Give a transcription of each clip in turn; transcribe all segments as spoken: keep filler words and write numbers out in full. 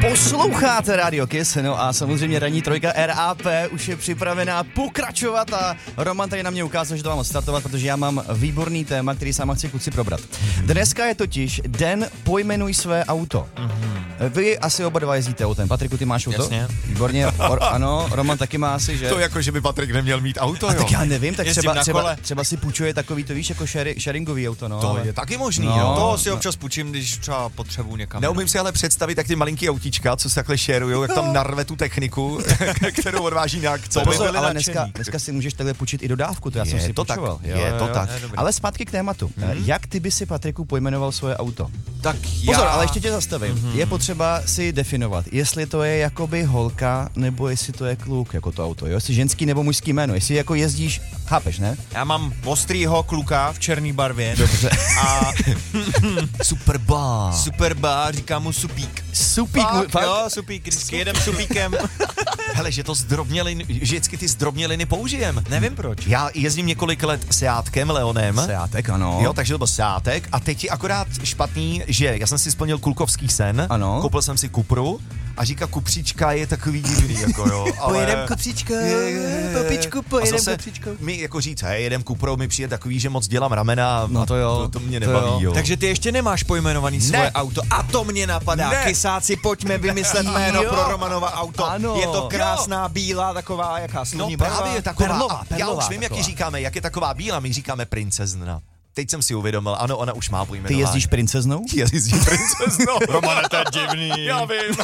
Posloucháte Radio Kiss, no a samozřejmě ranní trojka R A P už je připravená pokračovat a Roman tady na mě ukázal, že to mám startovat, protože já mám výborný téma, který sama chci kluci probrat. Dneska je totiž den pojmenuj své auto. Vy asi oba dva jezdíte autem. Patriku, ty máš auto? Jasně. Výborně, Or, ano, Roman taky má asi, že? To jako, že by Patrik neměl mít auto, A jo? tak já nevím, tak Jezdím třeba, na třeba, kole. třeba si půjčuje takový, to víš, jako shari, sharingový auto, no. To ale... je taky možný, No. jo? To si občas půjčím, když třeba potřebuji někam. Neumím si ale představit, jak ty malinký autíčka, co se takhle šerujou, jak tam narve tu techniku, kterou odváží na akce. To by Pozor, byli ale nadšený. dneska, dneska si můžeš takhle půjčit i dodávku, to já Je jsem si to tak, půjčoval. je to tak. Ale zpátky k tématu. Mm-hmm. Jak ty by si, Patriku, pojmenoval svoje auto? Tak já... Pozor, ale ještě tě zastavím. Mm-hmm. Je potřeba si definovat, jestli to je jakoby holka, nebo jestli to je kluk, jako to auto, jo? Jestli ženský nebo mužský jméno, jestli jako jezdíš, chápeš, ne? Já mám ostrýho kluka v černý barvě. Dobře. A Super bar. super bar, říkám mu supík. Supík, Fakt, fakt? jo, supík, vždycky jedem supíkem. Hele, že to zdrobněliny, že vždycky ty zdrobněliny použijem. Nevím proč. Já jezdím několik let Seátkem, Leonem. Seátek, ano. Jo, takže to byl Seátek a teď je akorát špatný, že já jsem si splnil klukovský sen, Ano. koupil jsem si Cupru a říká Kupříčka je takový divný, jako jo. Ale... Pojedem kupříčko, papičku, A pojedem zase kupříčko. mi jako říct, hej, jedem Cuprou, mi přijde takový, že moc dělám ramena, No to jo, to, to mě to nebaví, jo. jo. Takže ty ještě nemáš pojmenovaný svoje Ne. auto. A to mě napadá. Ne. Kysáci, pojďme vymyslet jméno Jo. pro Romanova auto. Ano. Je to krásná, bílá, taková, jaká No sluní barva. právě taková, Perlová, a já perlová už vím, jak taková. ji říkáme, jak je taková bílá, my říkáme princezna. Teď jsem si uvědomil, ano, ona už má Ty pojmenování. jezdíš princeznou? Já jezdím princeznou. Romane, to je divný. Já vím.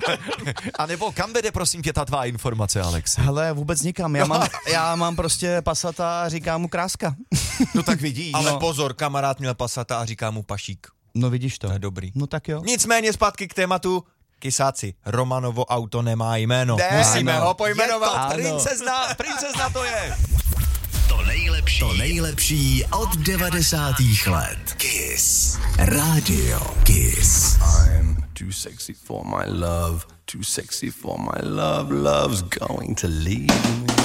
A nebo kam vede, prosím tě, ta tvá informace, Alex? Hele, vůbec nikam. Já mám, já mám prostě Passata a říkám mu kráska. No tak vidíš. Ale no. pozor, kamarád měl Passata a říká mu Pašík. No vidíš to. To je dobrý. No tak jo. Nicméně zpátky k tématu. Kysáci, Romanovo auto nemá jméno. Ne, Musíme ano. ho pojmenovat. Je to Ano. princezna, princezna to je. To nejlepší, to nejlepší od devadesátých let. Kiss. Radio Kiss. I'm too sexy for my love, too sexy for my love, love's going to leave me.